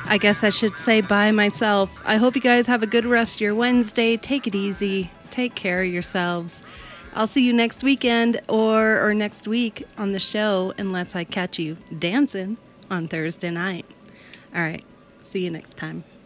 I guess I should say bye myself. I hope you guys have a good rest of your Wednesday. Take it easy. Take care of yourselves. I'll see you next weekend or next week on the show, unless I catch you dancing on Thursday night. All right. See you next time.